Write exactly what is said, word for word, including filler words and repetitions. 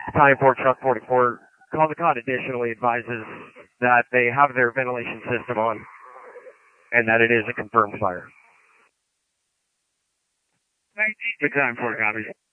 Italian Ford Truck forty-four, Comic-Con additionally advises that they have their ventilation system on and that it is a confirmed fire. Italian Ford copies.